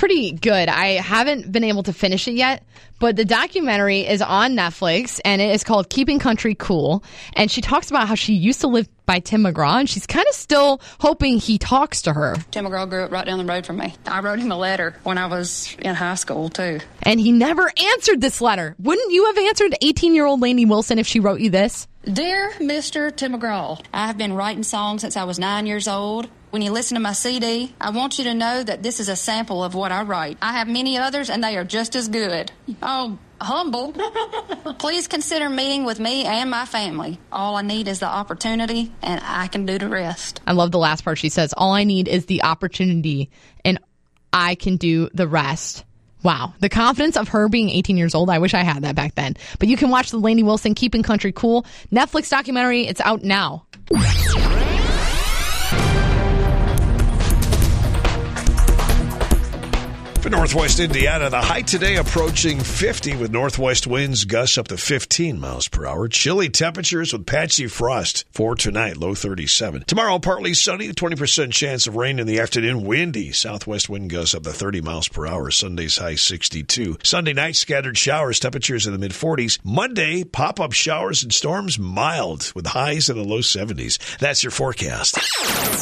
pretty good. I haven't been able to finish it yet, but the documentary is on Netflix, and it is called Keeping Country Cool. And she talks about how she used to live by Tim McGraw, and she's kind of still hoping he talks to her. Tim McGraw grew up right down the road from me. I wrote him a letter when I was in high school, too. And he never answered this letter. Wouldn't you have answered 18-year-old Lainey Wilson if she wrote you this? Dear Mr. Tim McGraw, I have been writing songs since I was 9 years old. When you listen to my CD, I want you to know that this is a sample of what I write. I have many others, and they are just as good. Oh, humble. Please consider meeting with me and my family. All I need is the opportunity, and I can do the rest. I love the last part. She says, all I need is the opportunity, and I can do the rest. Wow. The confidence of her being 18 years old. I wish I had that back then. But you can watch the Lainey Wilson Keeping Country Cool Netflix documentary. It's out now. For Northwest Indiana, the high today approaching 50 with northwest winds, gusts up to 15 miles per hour. Chilly temperatures with patchy frost for tonight, low 37. Tomorrow, partly sunny, 20% chance of rain in the afternoon. Windy, southwest wind gusts up to 30 miles per hour. Sunday's high 62. Sunday night, scattered showers, temperatures in the mid-40s. Monday, pop-up showers and storms, mild with highs in the low 70s. That's your forecast.